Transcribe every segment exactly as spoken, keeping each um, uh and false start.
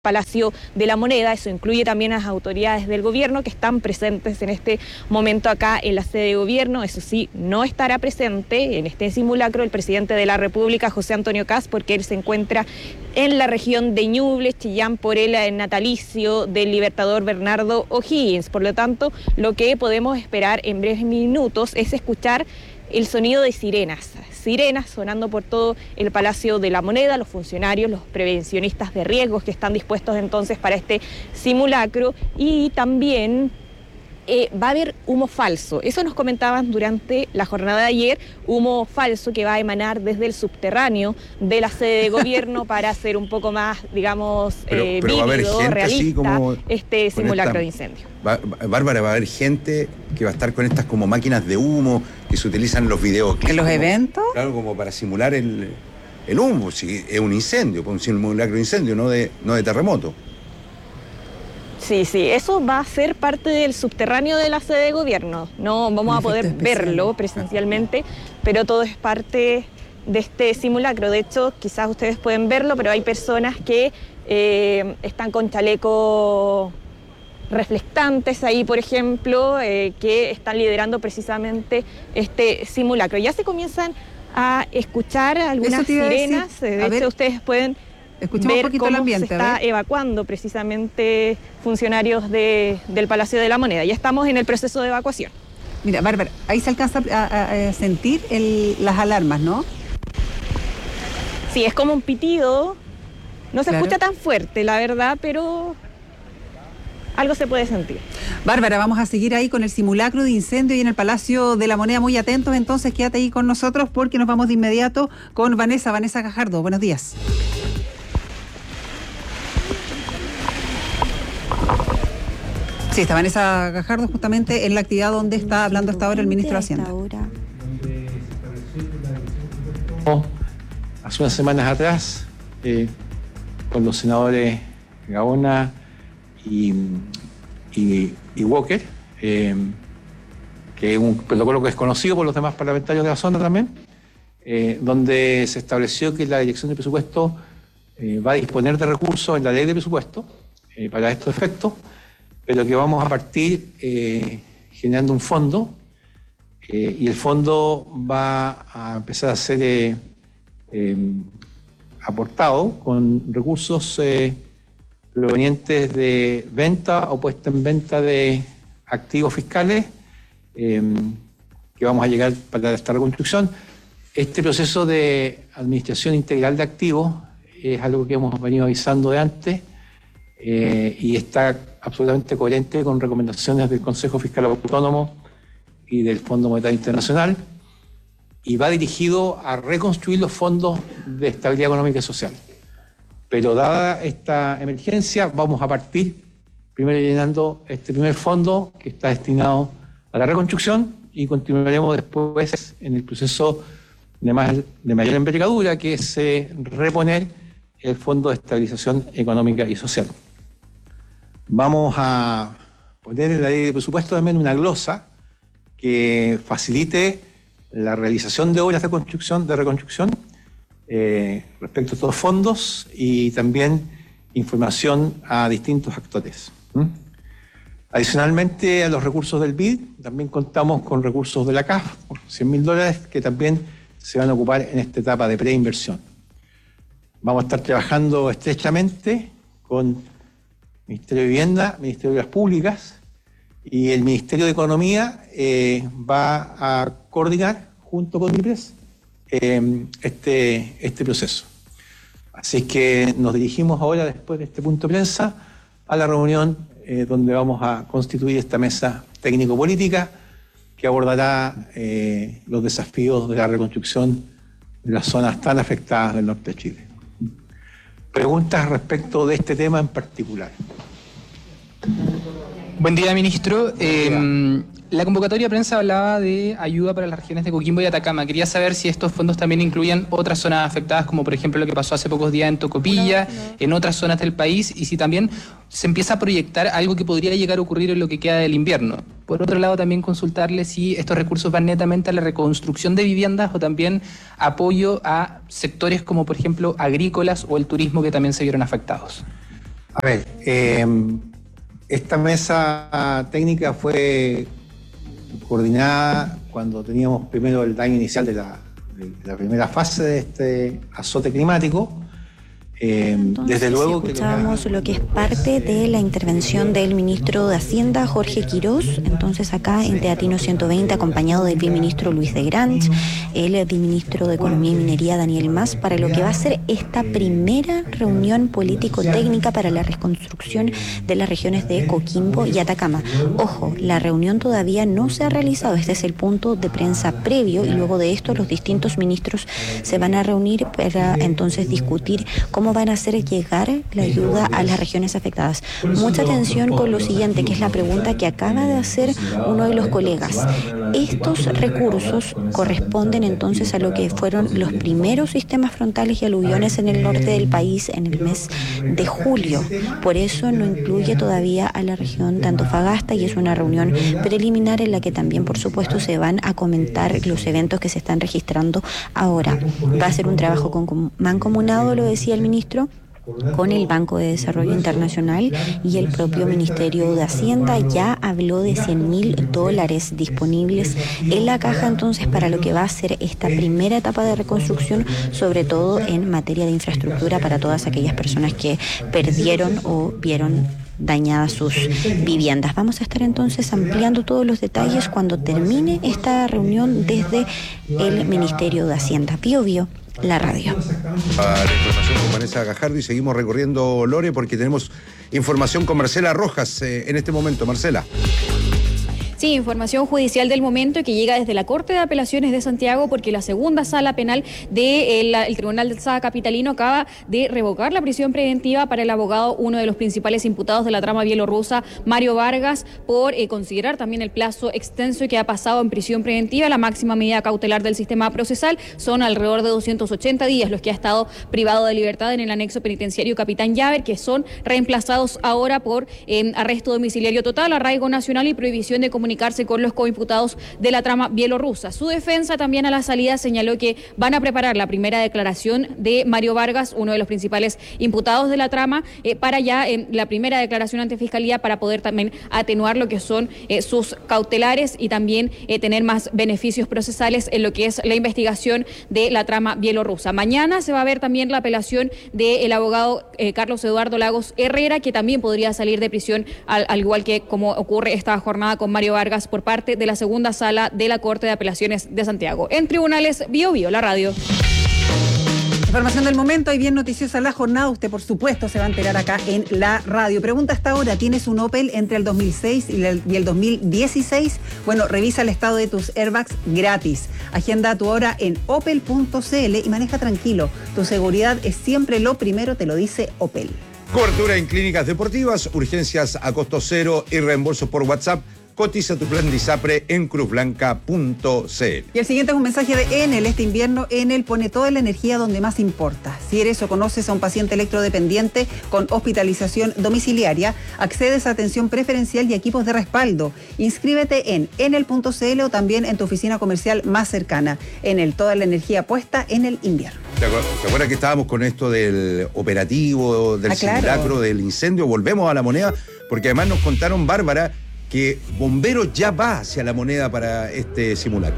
Palacio de la Moneda. Eso incluye también a las autoridades del gobierno que están presentes en este momento acá en la sede de gobierno. Eso sí, no estará presente en este simulacro el presidente de la República, José Antonio Kast, porque él se encuentra en la región de Ñuble, Chillán, por el natalicio del libertador Bernardo O'Higgins. Por lo tanto, lo que podemos esperar en breves minutos es escuchar el sonido de sirenas, sirenas sonando por todo el Palacio de la Moneda, los funcionarios, los prevencionistas de riesgos que están dispuestos entonces para este simulacro, y también eh, va a haber humo falso. Eso nos comentaban durante la jornada de ayer, humo falso que va a emanar desde el subterráneo de la sede de gobierno para hacer un poco más, digamos, pero, eh, pero vívido, realista, como este simulacro esta, de incendio. Va, Bárbara, va a haber gente que va a estar con estas como máquinas de humo que se utilizan en los videos. ¿En los como, eventos? Claro, como para simular el, el humo. Si es un incendio, un simulacro de incendio, no de, no de terremoto. Sí, sí, eso va a ser parte del subterráneo de la sede de gobierno. No vamos a poder verlo presencialmente, pero todo es parte de este simulacro. De hecho, quizás ustedes pueden verlo, pero hay personas que eh, están con chaleco reflectantes ahí, por ejemplo, eh, que están liderando precisamente este simulacro. Ya se comienzan a escuchar algunas sirenas, de hecho ustedes pueden ver un cómo el ambiente, se está evacuando precisamente funcionarios de, del Palacio de la Moneda. Ya estamos en el proceso de evacuación. Mira, Bárbara, ahí se alcanza a, a, a sentir el, las alarmas, ¿no? Sí, es como un pitido, no se claro. escucha tan fuerte, la verdad, pero algo se puede sentir. Bárbara, vamos a seguir ahí con el simulacro de incendio y en el Palacio de la Moneda, muy atentos, entonces quédate ahí con nosotros porque nos vamos de inmediato con Vanessa, Vanessa Gajardo. Buenos días. Sí, está Vanessa Gajardo justamente en la actividad donde está hablando hasta ahora el ministro de Hacienda. Hace unas semanas atrás, eh, con los senadores Gaona y, y, y Walker, eh, que es un protocolo que es conocido por los demás parlamentarios de la zona también, eh, donde se estableció que la Dirección de Presupuesto eh, va a disponer de recursos en la ley de presupuesto eh, para estos efectos, pero que vamos a partir eh, generando un fondo eh, y el fondo va a empezar a ser eh, eh, aportado con recursos eh, provenientes de venta o puesta en venta de activos fiscales eh, que vamos a llegar para esta reconstrucción. Este proceso de administración integral de activos es algo que hemos venido avisando de antes eh, y está absolutamente coherente con recomendaciones del Consejo Fiscal Autónomo y del Fondo Monetario Internacional, y va dirigido a reconstruir los fondos de estabilidad económica y social. Pero dada esta emergencia, vamos a partir primero llenando este primer fondo que está destinado a la reconstrucción y continuaremos después en el proceso de, más, de mayor envergadura, que es eh, reponer el Fondo de Estabilización Económica y Social. Vamos a poner en la ley de presupuesto también una glosa que facilite la realización de obras de construcción, de reconstrucción eh, respecto a estos fondos y también información a distintos actores. ¿Mm? Adicionalmente a los recursos del B I D, también contamos con recursos de la C A F, por cien mil dólares, que también se van a ocupar en esta etapa de preinversión. Vamos a estar trabajando estrechamente con Ministerio de Vivienda, Ministerio de Obras Públicas, y el Ministerio de Economía eh, va a coordinar junto con MIPRES eh, este, este proceso. Así que nos dirigimos ahora, después de este punto de prensa, a la reunión eh, donde vamos a constituir esta mesa técnico-política que abordará eh, los desafíos de la reconstrucción de las zonas tan afectadas del norte de Chile. Preguntas respecto de este tema en particular. Buen día, ministro. Eh, la convocatoria de prensa hablaba de ayuda para las regiones de Coquimbo y Atacama. Quería saber si estos fondos también incluyen otras zonas afectadas, como por ejemplo lo que pasó hace pocos días en Tocopilla, no, no. en otras zonas del país, y si también se empieza a proyectar algo que podría llegar a ocurrir en lo que queda del invierno. Por otro lado, también consultarle si estos recursos van netamente a la reconstrucción de viviendas o también apoyo a sectores como por ejemplo agrícolas o el turismo, que también se vieron afectados. A ver, eh, esta mesa técnica fue coordinada cuando teníamos primero el daño inicial de la, de la primera fase de este azote climático. Eh, Entonces, desde luego si escuchamos que lo que es parte de la intervención del ministro de Hacienda, Jorge Quirós, entonces acá en Teatino ciento veinte, acompañado del viceministro Luis de Granch, el viceministro de Economía y Minería, Daniel Mas, para lo que va a ser esta primera reunión político-técnica para la reconstrucción de las regiones de Coquimbo y Atacama. Ojo, la reunión todavía no se ha realizado, este es el punto de prensa previo, y luego de esto los distintos ministros se van a reunir para entonces discutir cómo van a hacer llegar la ayuda a las regiones afectadas. Mucha atención con lo siguiente, que es la pregunta que acaba de hacer uno de los colegas. Estos recursos corresponden entonces a lo que fueron los primeros sistemas frontales y aluviones en el norte del país en el mes de julio. Por eso no incluye todavía a la región de Antofagasta, y es una reunión preliminar en la que también, por supuesto, se van a comentar los eventos que se están registrando ahora. Va a ser un trabajo con, mancomunado, lo decía el ministro, con el Banco de Desarrollo Internacional y el propio Ministerio de Hacienda. Ya habló de cien mil dólares disponibles en la caja entonces para lo que va a ser esta primera etapa de reconstrucción, sobre todo en materia de infraestructura para todas aquellas personas que perdieron o vieron dañadas sus viviendas. Vamos a estar entonces ampliando todos los detalles cuando termine esta reunión desde el Ministerio de Hacienda. Pío Bío, la radio. A la información con Vanessa Gajardo, y seguimos recorriendo Lore porque tenemos información con Marcela Rojas eh, en este momento. Marcela. Sí, información judicial del momento que llega desde la Corte de Apelaciones de Santiago, porque la segunda sala penal del de Tribunal del Estado Capitalino acaba de revocar la prisión preventiva para el abogado, uno de los principales imputados de la trama bielorrusa, Mario Vargas, por eh, considerar también el plazo extenso que ha pasado en prisión preventiva. La máxima medida cautelar del sistema procesal son alrededor de doscientos ochenta días los que ha estado privado de libertad en el anexo penitenciario Capitán Llaver, que son reemplazados ahora por eh, arresto domiciliario total, arraigo nacional y prohibición de comunicación con los coimputados de la trama bielorrusa. Su defensa también a la salida señaló que van a preparar la primera declaración de Mario Vargas, uno de los principales imputados de la trama, eh, para ya eh, la primera declaración ante Fiscalía, para poder también atenuar lo que son eh, sus cautelares y también eh, tener más beneficios procesales en lo que es la investigación de la trama bielorrusa. Mañana se va a ver también la apelación del abogado eh, Carlos Eduardo Lagos Herrera, que también podría salir de prisión, al, al igual que como ocurre esta jornada con Mario Vargas, por parte de la segunda sala de la Corte de Apelaciones de Santiago. En Tribunales, Bio Bio, la radio. Información del momento y bien noticiosa la jornada. Usted, por supuesto, se va a enterar acá en la radio. Pregunta hasta ahora, ¿tienes un Opel entre el dos mil seis y el, y el dos mil dieciséis? Bueno, revisa el estado de tus airbags gratis. Agenda tu hora en opel punto c l y maneja tranquilo. Tu seguridad es siempre lo primero, te lo dice Opel. Cobertura en clínicas deportivas, urgencias a costo cero y reembolsos por WhatsApp. Cotiza tu plan de ISAPRE en cruz blanca punto c l. Y el siguiente es un mensaje de Enel. Este invierno Enel pone toda la energía donde más importa. Si eres o conoces a un paciente electrodependiente con hospitalización domiciliaria, accedes a atención preferencial y equipos de respaldo. Inscríbete en enel punto c l o también en tu oficina comercial más cercana. Enel, toda la energía puesta en el invierno. ¿Te acuerdas que estábamos con esto del operativo, del ah, claro. simulacro, del incendio? Volvemos a la moneda, porque además nos contaron, Bárbara, que Bomberos ya va hacia la moneda para este simulacro.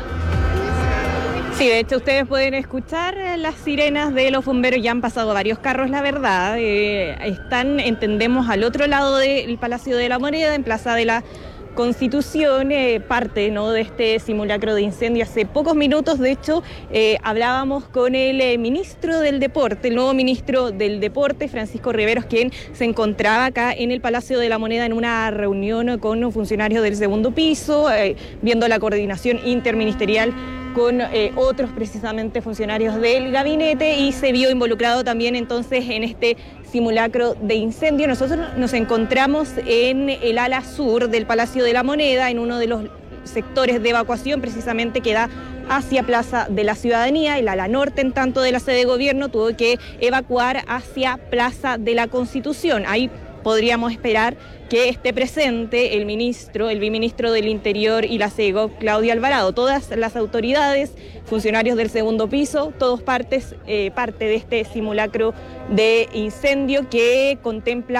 Sí, de hecho ustedes pueden escuchar las sirenas de los bomberos, ya han pasado varios carros, la verdad. Eh, están, entendemos, al otro lado del Palacio de la Moneda, en Plaza de la Constitución, eh, parte ¿no? de este simulacro de incendio. Hace pocos minutos, de hecho, eh, hablábamos con el eh, ministro del Deporte, el nuevo ministro del Deporte, Francisco Riveros, quien se encontraba acá en el Palacio de la Moneda en una reunión con funcionarios del segundo piso, eh, viendo la coordinación interministerial con eh, otros precisamente funcionarios del gabinete, y se vio involucrado también entonces en este simulacro de incendio. Nosotros nos encontramos en el ala sur del Palacio de la Moneda, en uno de los sectores de evacuación precisamente que da hacia Plaza de la Ciudadanía. El ala norte, en tanto, de la sede de gobierno tuvo que evacuar hacia Plaza de la Constitución. Hay podríamos esperar que esté presente el ministro, el viceministro del Interior y la CEGOP, Claudia Alvarado. Todas las autoridades, funcionarios del segundo piso, todos partes, eh, parte de este simulacro de incendio que contempla